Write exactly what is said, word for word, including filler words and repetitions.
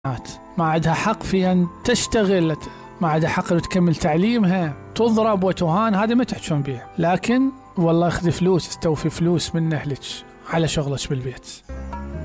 ما عندها حق في أن تشتغل، ما عندها حق أن تكمل تعليمها، تضرب وتهان، هذا ما تحجون بيه. لكن والله اخذ فلوس، استوفي فلوس من أهلك على شغلك بالبيت.